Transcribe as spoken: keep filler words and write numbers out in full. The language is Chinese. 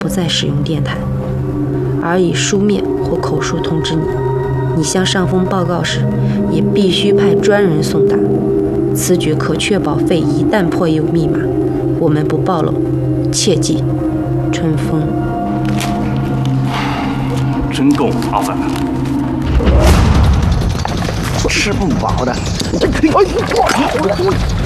不再使用电台，而以书面或口述通知你。你向上峰报告时，也必须派专人送达。此举可确保费一旦破译密码，我们不暴露。切记，春风。 真够麻烦的， 吃不饱的。